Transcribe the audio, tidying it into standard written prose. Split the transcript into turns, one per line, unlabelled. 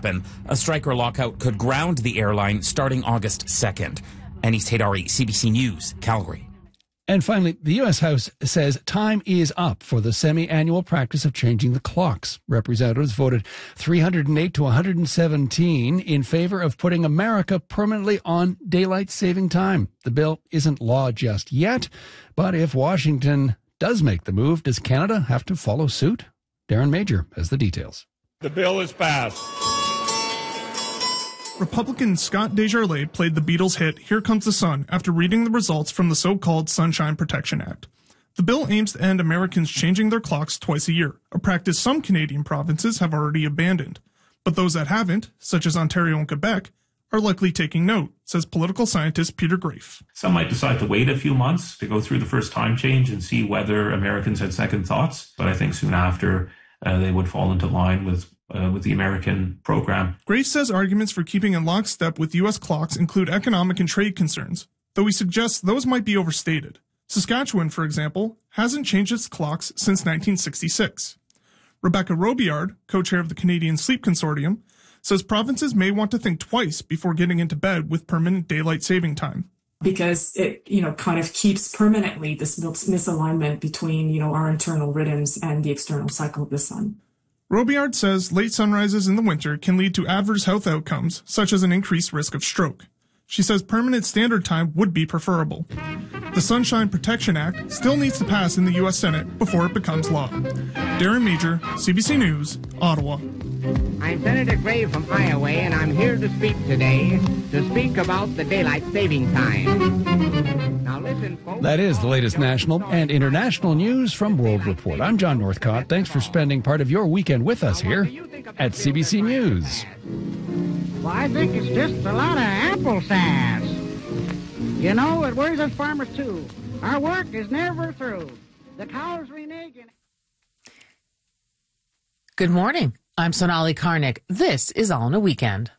happen. A strike or lockout could ground the airline starting August 2nd. Anis Haidari, CBC News, Calgary.
And finally, the U.S. House says time is up for the semi-annual practice of changing the clocks. Representatives voted 308 to 117 in favor of putting America permanently on daylight saving time. The bill isn't law just yet, but if Washington does make the move, does Canada have to follow suit? Darren Major has the details.
The bill is passed.
Republican Scott Desjardins played the Beatles' hit Here Comes the Sun after reading the results from the so-called Sunshine Protection Act. The bill aims to end Americans changing their clocks twice a year, a practice some Canadian provinces have already abandoned. But those that haven't, such as Ontario and Quebec, are likely taking note, says political scientist Peter Graefe.
Some might decide to wait a few months to go through the first time change and see whether Americans had second thoughts, but I think soon after they would fall into line with the American program.
Graefe says arguments for keeping in lockstep with U.S. clocks include economic and trade concerns, though he suggests those might be overstated. Saskatchewan, for example, hasn't changed its clocks since 1966. Rebecca Robillard, co-chair of the Canadian Sleep Consortium, says provinces may want to think twice before getting into bed with permanent daylight saving time.
Because it, kind of keeps permanently this misalignment between, our internal rhythms and the external cycle of the sun.
Robillard says late sunrises in the winter can lead to adverse health outcomes, such as an increased risk of stroke. She says permanent standard time would be preferable. The Sunshine Protection Act still needs to pass in the U.S. Senate before it becomes law. Darren Major, CBC News, Ottawa.
I'm Senator Graves from Iowa, and I'm here to speak today about the daylight saving time. Now listen, folks.
That is the latest national and international news from World Report. I'm John Northcott. Thanks for spending part of your weekend with us here at CBC News.
Well, I think it's just a lot of apple sass. It worries us farmers too. Our work is never through. The cows renege.
Good morning. I'm Sonali Karnik. This is All in a Weekend.